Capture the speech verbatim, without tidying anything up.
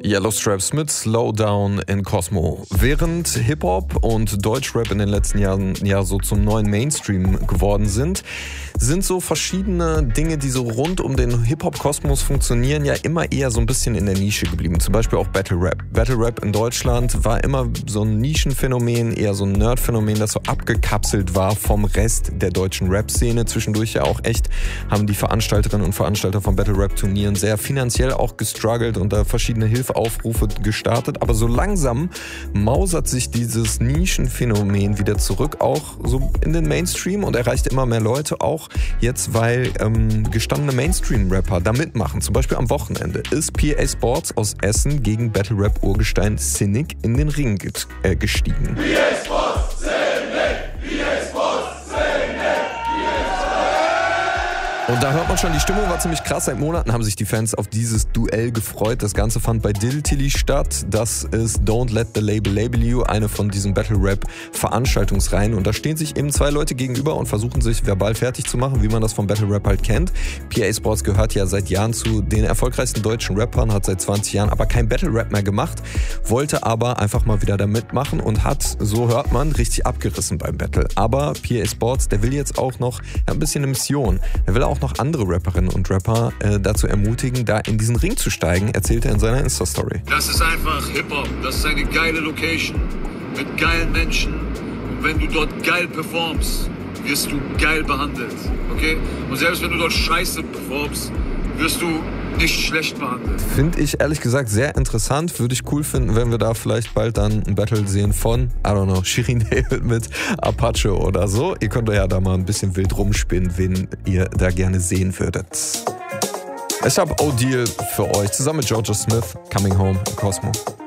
Yellow Straps mit Slowdown in Cosmo. Während Hip-Hop und Deutschrap in den letzten Jahren ja so zum neuen Mainstream geworden sind, sind so verschiedene Dinge, die so rund um den Hip-Hop-Kosmos funktionieren, ja immer eher so ein bisschen in der Nische geblieben. Zum Beispiel auch Battle Rap. Battle Rap in Deutschland war immer so ein Nischenphänomen, eher so ein Nerd-Phänomen, das so abgekapselt war vom Rest der deutschen Rap-Szene. Zwischendurch ja auch echt haben die Veranstalterinnen und Veranstalter von Battle Rap-Turnieren sehr finanziell auch gestruggelt und da verschiedene Hilfeaufrufe gestartet. Aber so langsam mausert sich dieses Nischenphänomen wieder zurück, auch so in den Mainstream und erreicht immer mehr Leute, auch jetzt, weil ähm, gestandene Mainstream-Rapper da mitmachen. Zum Beispiel am Wochenende ist P A Sports aus Essen gegen Battle-Rap-Urgestein Cynic in den Ring get- äh, gestiegen. P A Sports, Cynic, P A Sports, Cynic, P A Sports. Und da hört man schon, die Stimmung war ziemlich krass. Seit Monaten haben sich die Fans auf dieses Duell gefreut. Das Ganze fand bei Dill Tilly statt. Das ist Don't Let the Label Label You, eine von diesen Battle-Rap-Veranstaltungsreihen. Und da stehen sich eben zwei Leute gegenüber und versuchen sich verbal fertig zu machen, wie man das vom Battle-Rap halt kennt. P A Sports gehört ja seit Jahren zu den erfolgreichsten deutschen Rappern, hat seit zwanzig Jahren aber kein Battle-Rap mehr gemacht, wollte aber einfach mal wieder da mitmachen und hat, so hört man, richtig abgerissen beim Battle. Aber P A Sports, der will jetzt auch noch ja, ein bisschen eine Mission. Er will auch noch andere Rapperinnen und Rapper äh, dazu ermutigen, da in diesen Ring zu steigen, erzählt er in seiner Insta-Story. Das ist einfach Hip-Hop. Das ist eine geile Location mit geilen Menschen. Und wenn du dort geil performst, wirst du geil behandelt. Okay? Und selbst wenn du dort scheiße performst, wirst du nicht schlecht behandelt. Finde ich ehrlich gesagt sehr interessant. Würde ich cool finden, wenn wir da vielleicht bald dann ein Battle sehen von, I don't know, Shirin David mit Apache oder so. Ihr könnt euch ja da mal ein bisschen wild rumspinnen, wen ihr da gerne sehen würdet. Ich habe O'Deal für euch, zusammen mit Georgia Smith, Coming Home in Cosmo.